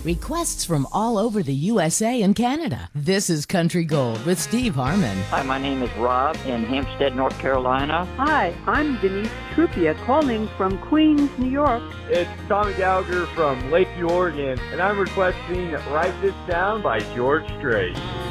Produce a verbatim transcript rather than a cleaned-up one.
Requests from all over the U S A and Canada. This is Country Gold with Steve Harmon. Hi, my name is Rob in Hempstead, North Carolina. Hi, I'm Denise Trupia calling from Queens, New York. It's Tommy Gallagher from Lakeview, Oregon, and I'm requesting Write This Down by George Strait.